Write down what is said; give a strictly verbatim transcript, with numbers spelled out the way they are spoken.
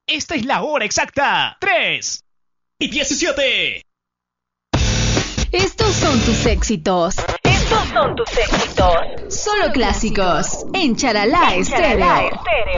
Esta es la hora exacta. tres y diecisiete. Estos son tus éxitos. Estos son tus éxitos. Solo clásicos en Charalá Estéreo.